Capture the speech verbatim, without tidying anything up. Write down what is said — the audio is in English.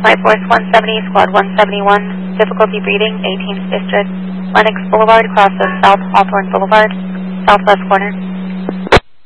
Flight Force one seventy, Squad one seventy-one, difficulty breathing, eighteenth District, Lenox Boulevard, cross of South Hawthorne Boulevard, southwest corner.